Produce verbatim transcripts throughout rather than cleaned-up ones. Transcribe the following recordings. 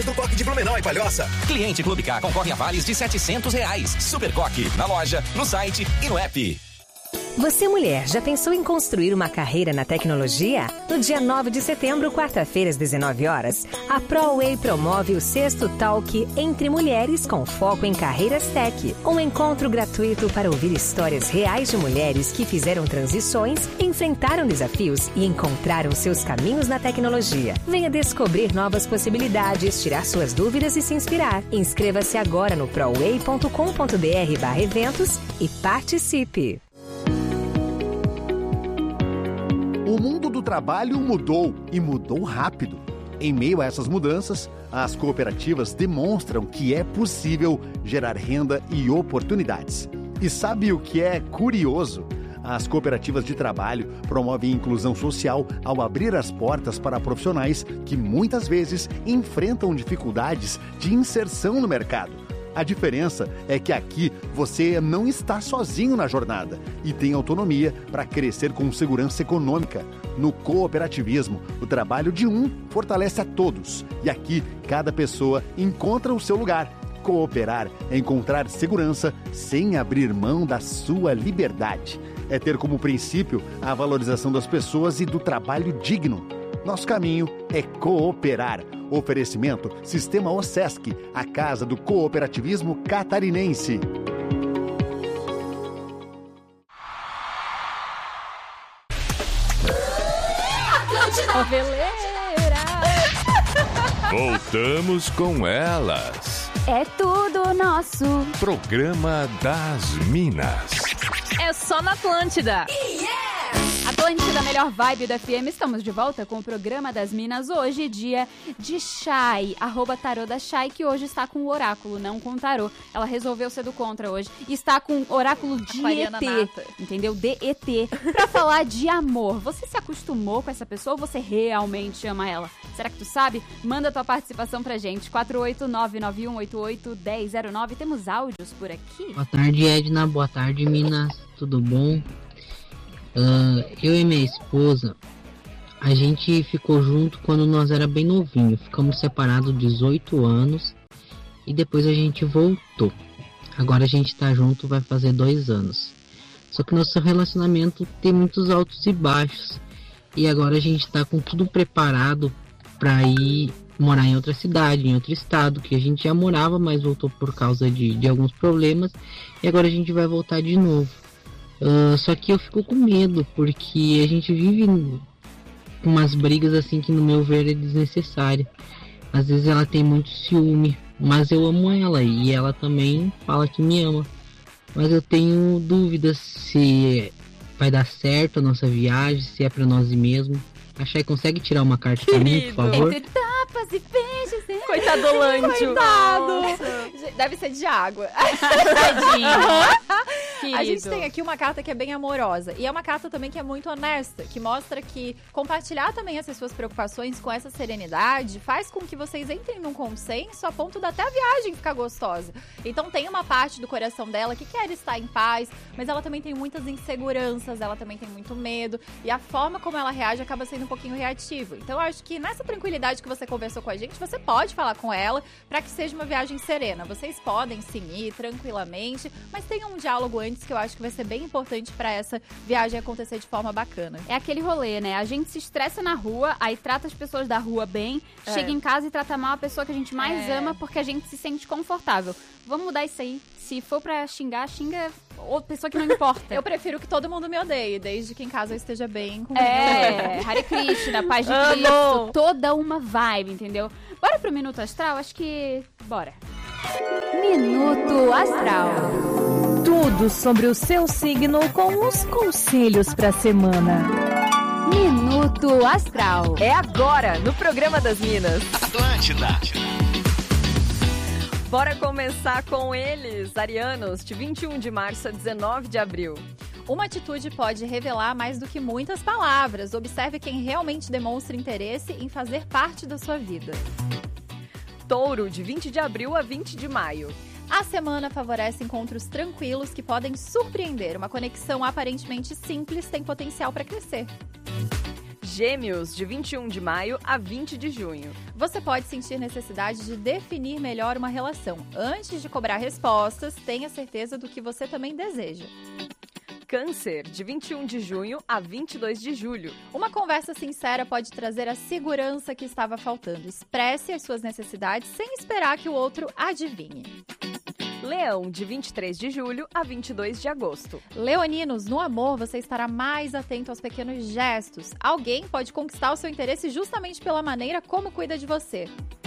Do Coque de Blumenau e Palhoça. Cliente Clube K concorre a vales de setecentos reais. Super Coque, na loja, no site e no app. Você, mulher, já pensou em construir uma carreira na tecnologia? No dia nove de setembro, quarta-feira, às dezenove horas, a ProWay promove o sexto Talk Entre Mulheres com foco em carreiras tech. Um encontro gratuito para ouvir histórias reais de mulheres que fizeram transições, enfrentaram desafios e encontraram seus caminhos na tecnologia. Venha descobrir novas possibilidades, tirar suas dúvidas e se inspirar. Inscreva-se agora no proway ponto com ponto br barra eventos e participe. O mundo do trabalho mudou e mudou rápido. Em meio a essas mudanças, as cooperativas demonstram que é possível gerar renda e oportunidades. E sabe o que é curioso? As cooperativas de trabalho promovem inclusão social ao abrir as portas para profissionais que muitas vezes enfrentam dificuldades de inserção no mercado. A diferença é que aqui você não está sozinho na jornada e tem autonomia para crescer com segurança econômica. No cooperativismo, o trabalho de um fortalece a todos e aqui cada pessoa encontra o seu lugar. Cooperar é encontrar segurança sem abrir mão da sua liberdade. É ter como princípio a valorização das pessoas e do trabalho digno. Nosso caminho é cooperar. Oferecimento Sistema OSESC, a casa do cooperativismo catarinense. Noveleira. Voltamos com elas. É tudo nosso. Programa das Minas. É só na Atlântida. Yeah! Atlântida, melhor vibe do F M. Estamos de volta com o programa das Minas. Hoje, dia de Chay, arroba tarô da Chay, que hoje está com o oráculo, não com o tarô. Ela resolveu ser do contra hoje. E está com o oráculo de Aquariana E T, nata. Entendeu? De E T. Pra falar de amor. Você se acostumou com essa pessoa ou você realmente ama ela? Será que tu sabe? Manda tua participação pra gente. quatro oito nove nove um oito oito um zero zero nove. Temos áudios por aqui? Boa tarde, Edna. Boa tarde, Minas. Tudo bom? Uh, eu e minha esposa, a gente ficou junto quando nós era bem novinho. Ficamos separados dezoito anos e depois a gente voltou. Agora a gente tá junto, vai fazer dois anos. Só que nosso relacionamento tem muitos altos e baixos. E agora a gente tá com tudo preparado pra ir morar em outra cidade, em outro estado, que a gente já morava, mas voltou por causa de, de alguns problemas. E agora a gente vai voltar de novo. Uh, só que eu fico com medo, porque a gente vive com umas brigas assim que no meu ver é desnecessária. Às vezes ela tem muito ciúme, mas eu amo ela e ela também fala que me ama. Mas eu tenho dúvidas se vai dar certo a nossa viagem, se é pra nós mesmos. A Chay consegue tirar uma carta pra mim, por favor? Entre tapas e beijos. É. Coitado do Lândio. Coitado. Nossa. Deve ser de água. Tadinho. A gente tem aqui uma carta que é bem amorosa. E é uma carta também que é muito honesta, que mostra que compartilhar também essas suas preocupações com essa serenidade faz com que vocês entrem num consenso a ponto de até a viagem ficar gostosa. Então tem uma parte do coração dela que quer estar em paz, mas ela também tem muitas inseguranças, ela também tem muito medo. E a forma como ela reage acaba sendo um pouquinho reativa. Então eu acho que nessa tranquilidade que você conversou com a gente, você pode falar com ela para que seja uma viagem serena. Vocês podem sim ir tranquilamente, mas tenham um diálogo antes que eu acho que vai ser bem importante pra essa viagem acontecer de forma bacana. É aquele rolê, né? A gente se estressa na rua, aí trata as pessoas da rua bem, é. chega em casa e trata mal a pessoa que a gente mais é. ama porque a gente se sente confortável. Vamos mudar isso aí. Se for pra xingar, xinga outra pessoa que não importa. Eu prefiro que todo mundo me odeie, desde que em casa eu esteja bem com É, Hare Krishna, paz de Cristo, toda uma vibe, entendeu? Bora pro Minuto Astral? Acho que... bora. Minuto Astral. Tudo sobre o seu signo com os conselhos pra semana. Minuto Astral. É agora, no programa das Minas. Atlântida. Bora começar com eles, arianos, de vinte e um de março a dezenove de abril. Uma atitude pode revelar mais do que muitas palavras. Observe quem realmente demonstra interesse em fazer parte da sua vida. Touro, de vinte de abril a vinte de maio. A semana favorece encontros tranquilos que podem surpreender. Uma conexão aparentemente simples tem potencial para crescer. Gêmeos, de vinte e um de maio a vinte de junho. Você pode sentir necessidade de definir melhor uma relação. Antes de cobrar respostas, tenha certeza do que você também deseja. Câncer, de vinte e um de junho a vinte e dois de julho. Uma conversa sincera pode trazer a segurança que estava faltando. Expresse as suas necessidades sem esperar que o outro adivinhe. Leão, de vinte e três de julho a vinte e dois de agosto. Leoninos, no amor você estará mais atento aos pequenos gestos. Alguém pode conquistar o seu interesse justamente pela maneira como cuida de você.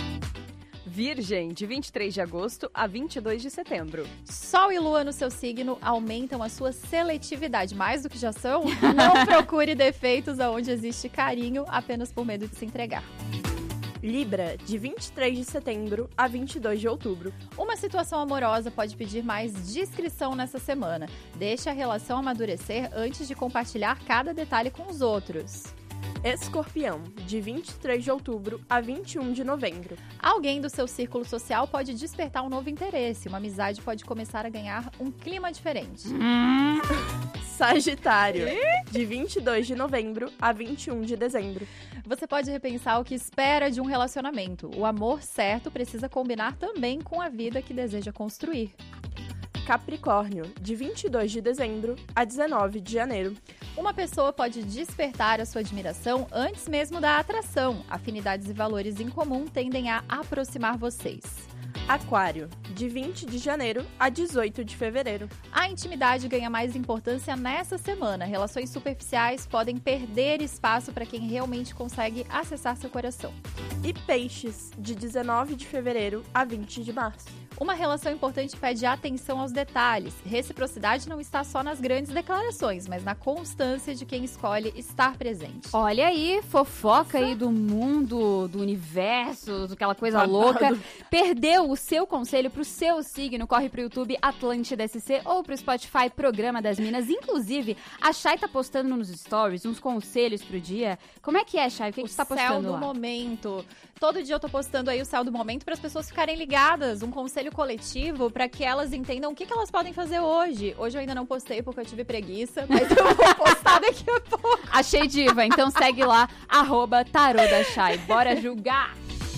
Virgem, de vinte e três de agosto a vinte e dois de setembro. Sol e Lua no seu signo aumentam a sua seletividade. Mais do que já são, não procure defeitos aonde existe carinho apenas por medo de se entregar. Libra, de vinte e três de setembro a vinte e dois de outubro. Uma situação amorosa pode pedir mais discrição nessa semana. Deixe a relação amadurecer antes de compartilhar cada detalhe com os outros. Escorpião, de vinte e três de outubro a vinte e um de novembro. Alguém do seu círculo social pode despertar um novo interesse. Uma amizade pode começar a ganhar um clima diferente. Hum. Sagitário, de vinte e dois de novembro a vinte e um de dezembro. Você pode repensar o que espera de um relacionamento. O amor certo precisa combinar também com a vida que deseja construir. Capricórnio, de vinte e dois de dezembro a dezenove de janeiro. Uma pessoa pode despertar a sua admiração antes mesmo da atração. Afinidades e valores em comum tendem a aproximar vocês. Aquário, de vinte de janeiro a dezoito de fevereiro. A intimidade ganha mais importância nessa semana. Relações superficiais podem perder espaço para quem realmente consegue acessar seu coração. E Peixes, de dezenove de fevereiro a vinte de março. Uma relação importante pede atenção aos detalhes. Reciprocidade não está só nas grandes declarações, mas na constância de quem escolhe estar presente. Olha aí, fofoca aí do mundo, do universo, aquela coisa Babado. louca. Perdeu o seu conselho pro seu signo? Corre pro YouTube Atlântida S C ou pro Spotify Programa das Minas. Inclusive, a Chay tá postando nos stories uns conselhos pro dia. Como é que é, Chay? O que, que você tá postando lá? O céu do lá? momento. Todo dia eu tô postando aí o céu do momento para as pessoas ficarem ligadas. Um conselho coletivo para que elas entendam o que, que elas podem fazer hoje. Hoje eu ainda não postei porque eu tive preguiça, mas eu vou postar daqui a pouco. Achei diva, então segue lá, arroba Tarô da Chay. Bora julgar!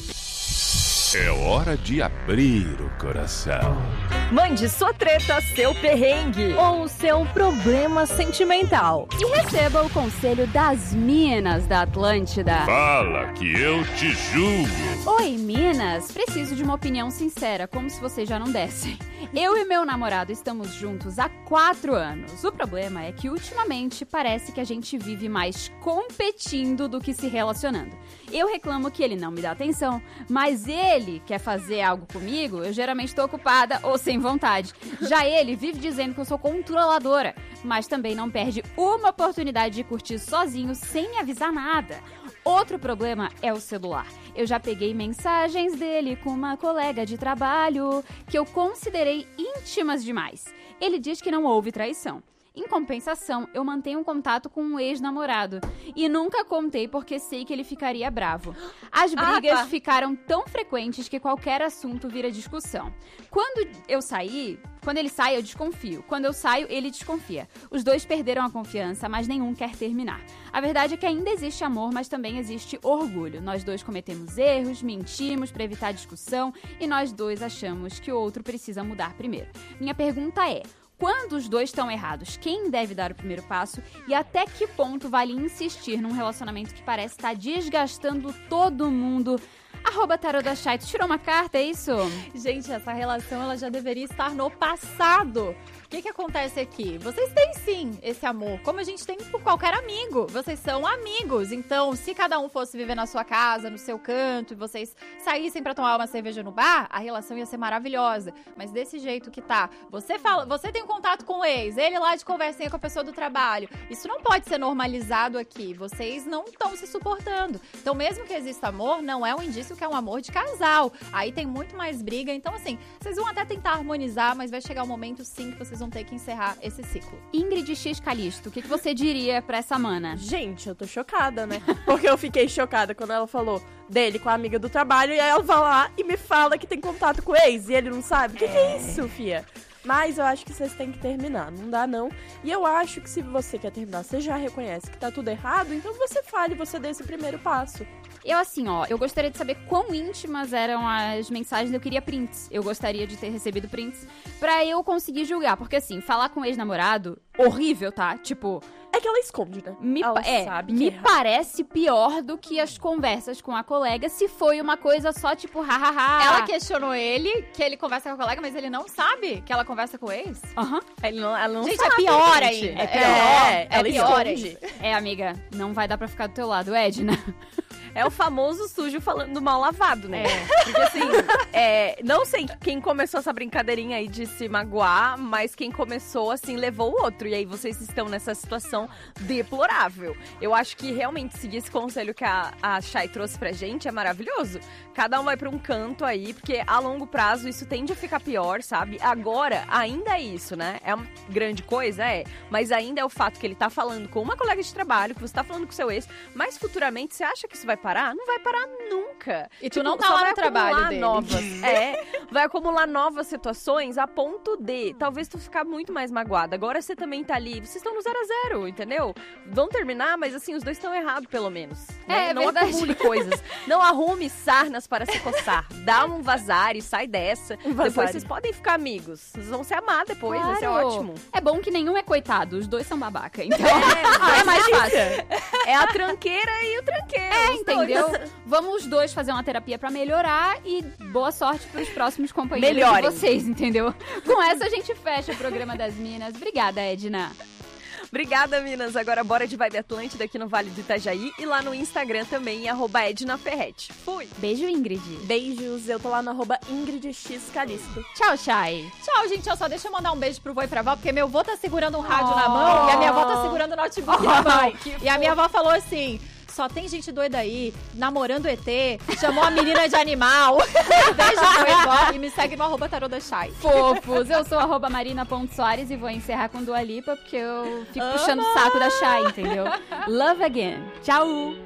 É hora de abrir o coração. Mande sua treta, seu perrengue ou seu problema sentimental. E receba o conselho das Minas da Atlântida. Fala que eu te julgo. Oi, Minas. Preciso de uma opinião sincera, como se vocês já não dessem. Eu e meu namorado estamos juntos há quatro anos. O problema é que ultimamente parece que a gente vive mais competindo do que se relacionando. Eu reclamo que ele não me dá atenção, mas ele quer fazer algo comigo, eu geralmente estou ocupada ou sem vontade. Já ele vive dizendo que eu sou controladora, mas também não perde uma oportunidade de curtir sozinho sem me avisar nada. Outro problema é o celular. Eu já peguei mensagens dele com uma colega de trabalho que eu considerei íntimas demais. Ele diz que não houve traição. Em compensação, eu mantenho um contato com um ex-namorado. E nunca contei porque sei que ele ficaria bravo. As brigas ah, tá. ficaram tão frequentes que qualquer assunto vira discussão. Quando eu saí, quando ele sai, eu desconfio. Quando eu saio, ele desconfia. Os dois perderam a confiança, mas nenhum quer terminar. A verdade é que ainda existe amor, mas também existe orgulho. Nós dois cometemos erros, mentimos para evitar discussão e nós dois achamos que o outro precisa mudar primeiro. Minha pergunta é: quando os dois estão errados, quem deve dar o primeiro passo e até que ponto vale insistir num relacionamento que parece estar desgastando todo mundo? Arroba Tarô da Chay, tu tirou uma carta, é isso? Gente, essa relação ela já deveria estar no passado. O que que acontece aqui? Vocês têm sim esse amor, como a gente tem por qualquer amigo. Vocês são amigos, então se cada um fosse viver na sua casa, no seu canto, e vocês saíssem pra tomar uma cerveja no bar, a relação ia ser maravilhosa. Mas desse jeito que tá, você fala, você tem um contato com o ex, ele lá de conversinha com a pessoa do trabalho. Isso não pode ser normalizado aqui. Vocês não estão se suportando. Então mesmo que exista amor, não é um indício que é um amor de casal. Aí tem muito mais briga. Então assim, vocês vão até tentar harmonizar, mas vai chegar um momento sim que vocês vão ter que encerrar esse ciclo. Ingrid X Calisto, o que, que você diria pra essa mana? Gente, eu tô chocada, né? Porque eu fiquei chocada quando ela falou dele com a amiga do trabalho, e aí ela vai lá e me fala que tem contato com o ex, e ele não sabe. O que, é. que é isso, fia? Mas eu acho que vocês têm que terminar, não dá não. E eu acho que se você quer terminar, você já reconhece que tá tudo errado, então você fale, você dê esse primeiro passo. Eu, assim, ó, eu gostaria de saber quão íntimas eram as mensagens. Eu queria prints. Eu gostaria de ter recebido prints pra eu conseguir julgar. Porque, assim, falar com o ex-namorado, horrível, tá? Tipo... É que ela esconde, né? Me, ela é, sabe me que é parece pior do que as conversas com a colega, se foi uma coisa só, tipo, hahaha. Ela questionou ele, que ele conversa com a colega, mas ele não sabe que ela conversa com o ex? Aham. Ele não, ela não Gente, sabe, é pior gente. ainda. É pior. É, ela é pior esconde. É, amiga, não vai dar pra ficar do teu lado, Edna. É o famoso sujo falando do mal lavado, né? É. Porque assim, é, não sei quem começou essa brincadeirinha aí de se magoar, mas quem começou, assim, levou o outro. E aí vocês estão nessa situação deplorável. Eu acho que realmente seguir esse conselho que a, a Chay trouxe pra gente é maravilhoso. Cada um vai pra um canto aí, porque a longo prazo isso tende a ficar pior, sabe? Agora, ainda é isso, né? É uma grande coisa, é. Mas ainda é o fato que ele tá falando com uma colega de trabalho, que você tá falando com seu ex, mas futuramente você acha que isso vai parar? Não vai parar nunca. E tu Tipo, não tá só lá vai no trabalho acumular dele. novas, é, vai acumular novas situações a ponto de talvez tu ficar muito mais magoada. Agora você também tá ali, vocês estão no zero a zero, entendeu? Vão terminar, mas assim, os dois estão errados, pelo menos. Né? É, não verdade. acumule coisas. Não arrume sarnas para se coçar. Dá um vazar e sai dessa. Um vazare. Depois vocês podem ficar amigos. Vocês vão se amar depois, vai ser Claro. ótimo. É bom que nenhum é coitado, os dois são babaca, então É, é mais fácil. É a tranqueira e o tranqueiro. É, os dois. entendeu? Vamos os dois fazer uma terapia pra melhorar e boa sorte pros próximos companheiros Melhorem. de vocês, entendeu? Com essa a gente fecha o programa das Minas. Obrigada, Edna. Obrigada, Minas. Agora bora de Vibe Atlântida aqui no Vale do Itajaí e lá no Instagram também, arroba Edna Ferretti. Fui! Beijo, Ingrid. Beijos, eu tô lá no arroba Ingrid X Calisto. Tchau, Chay. Tchau, gente. Ó, só deixa eu mandar um beijo pro vô e pra avó, porque meu vô tá segurando um rádio na mão e a minha avó tá segurando o notebook na mão. E a minha avó falou assim... Só tem gente doida aí, namorando E T, chamou a menina de animal. Beijo pro avó e me segue no arroba tarô da Chay. Fofos. Eu sou arroba marina.soares e vou encerrar com Dua Lipa, porque eu fico puxando o saco da Chay, entendeu? Love again. Tchau.